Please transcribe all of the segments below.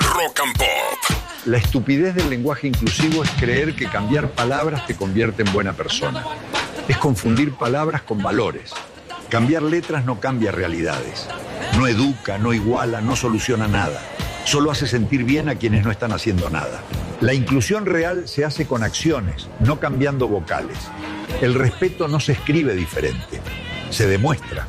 Rock and Pop. La estupidez del lenguaje inclusivo es creer que cambiar palabras te convierte en buena persona. Es confundir palabras con valores. Cambiar letras no cambia realidades. No educa, no iguala, no soluciona nada. Solo hace sentir bien a quienes no están haciendo nada. La inclusión real se hace con acciones, no cambiando vocales. El respeto no se escribe diferente, se demuestra.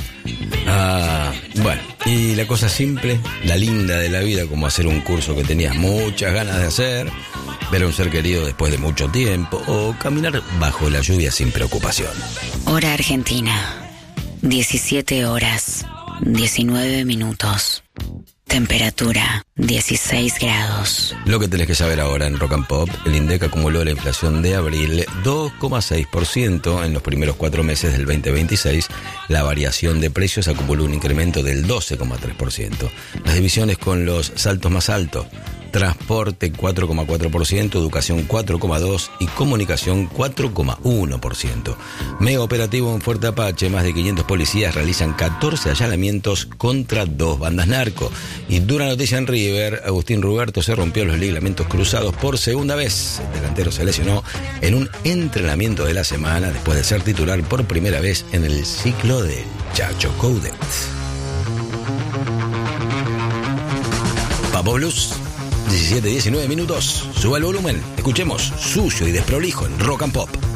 Bueno, y la cosa simple, la linda de la vida, como hacer un curso que tenías muchas ganas de hacer, ver a un ser querido después de mucho tiempo, o caminar bajo la lluvia sin preocupación. Hora Argentina, 17 horas, 19 minutos. Temperatura, 16 grados. Lo que tenés que saber ahora en Rock and Pop, el INDEC acumuló la inflación de abril 2,6% en los primeros 4 meses del 2026. La variación de precios acumuló un incremento del 12,3%. Las divisiones con los saltos más altos: transporte 4,4%, educación 4,2% y comunicación 4,1%. Mega operativo en Fuerte Apache, más de 500 policías realizan 14 allanamientos contra 2 bandas narco. Y dura noticia en River, Agustín Ruberto se rompió los ligamentos cruzados por segunda vez. El delantero se lesionó en un entrenamiento de la semana después de ser titular por primera vez en el ciclo de Chacho Coudet. Papo Blues, 17-19 minutos. Suba el volumen, escuchemos Sucio y Desprolijo en Rock and Pop.